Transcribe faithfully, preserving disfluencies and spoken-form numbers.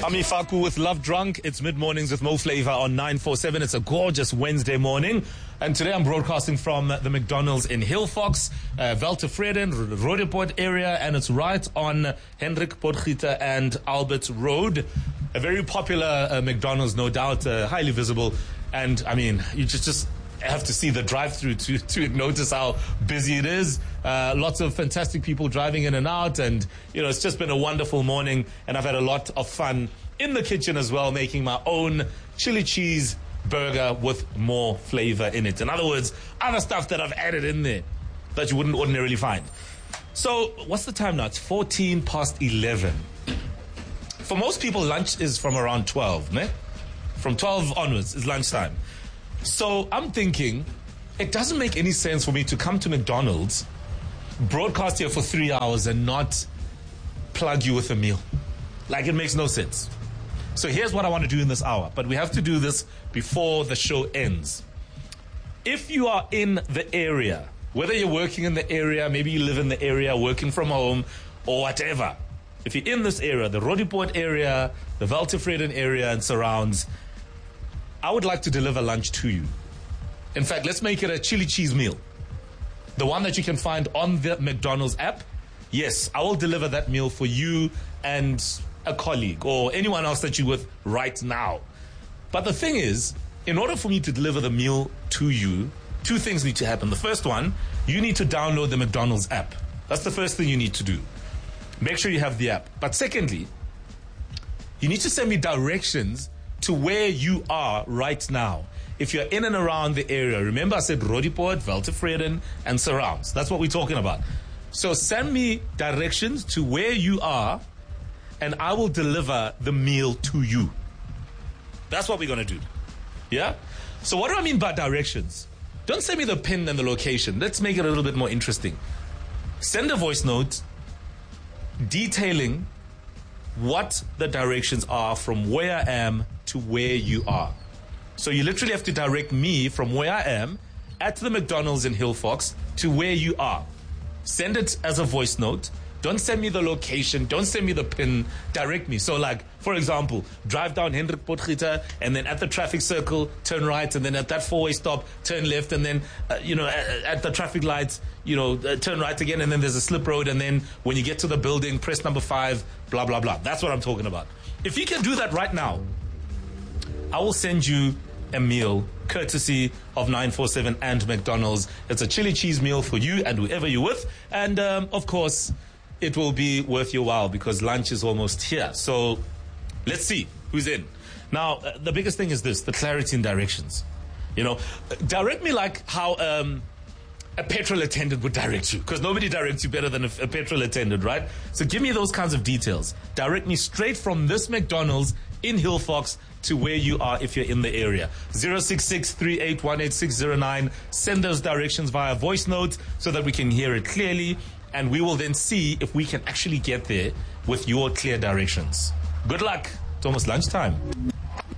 Ami Faku with Love Drunk. It's mid-mornings with Mo Flavor on nine forty-seven. It's a gorgeous Wednesday morning. And today I'm broadcasting from the McDonald's in Hillfox, uh, Weltevreden, Roodepoort area, and it's right on Hendrik Potgieter and Albert Road. A very popular uh, McDonald's, no doubt, uh, highly visible. And, I mean, you just, just have to see the drive-through to, to notice how busy it is. Uh, lots of fantastic people driving in and out, and you know, it's just been a wonderful morning, and I've had a lot of fun in the kitchen as well, making my own chili cheese burger with more flavor in it. In other words, other stuff that I've added in there that you wouldn't ordinarily find. So, what's the time now? It's fourteen past eleven. For most people, lunch is from around twelve, ne? From twelve onwards is lunchtime. So, I'm thinking, it doesn't make any sense for me to come to McDonald's, broadcast here for three hours and not plug you with a meal. Like, it makes no sense. So here's what I want to do in this hour, but we have to do this before the show ends. If you are in the area, whether you're working in the area, maybe you live in the area, working from home, or whatever, if you're in this area, the Roodepoort area, the Weltevreden area and surrounds, I would like to deliver lunch to you. In fact, let's make it a chili cheese meal. The one that you can find on the McDonald's app. Yes, I will deliver that meal for you and a colleague or anyone else that you're with right now. But the thing is, in order for me to deliver the meal to you, two things need to happen. The first one, you need to download the McDonald's app. That's the first thing you need to do. Make sure you have the app. But secondly, you need to send me directions to where you are right now. If you're in and around the area, remember I said Roodepoort, Weltevreden, and surrounds. That's what we're talking about. So send me directions to where you are, and I will deliver the meal to you. That's what we're going to do. Yeah? So what do I mean by directions? Don't send me the pin and the location. Let's make it a little bit more interesting. Send a voice note detailing what the directions are from where I am to where you are. So you literally have to direct me from where I am at the McDonald's in Hillfox to where you are. Send it as a voice note. Don't send me the location. Don't send me the pin. Direct me. So like, for example, drive down Hendrik Potgieter and then at the traffic circle, turn right, and then at that four-way stop, turn left, and then, uh, you know, at, at the traffic lights, you know, uh, turn right again, and then there's a slip road, and then when you get to the building, press number five, blah, blah, blah. That's what I'm talking about. If you can do that right now, I will send you a meal courtesy of nine forty-seven and McDonald's. It's a chili cheese meal for you and whoever you're with. And, um, of course, it will be worth your while because lunch is almost here. So let's see who's in. Now, uh, the biggest thing is this, the clarity in directions. You know, direct me like how um, a petrol attendant would direct you, because nobody directs you better than a, a petrol attendant, right? So give me those kinds of details. Direct me straight from this McDonald's in Hillfox to where you are if you're in the area. zero six six, three eight one, eight six zero nine. Send those directions via voice note so that we can hear it clearly, and we will then see if we can actually get there with your clear directions. Good luck. It's almost lunchtime.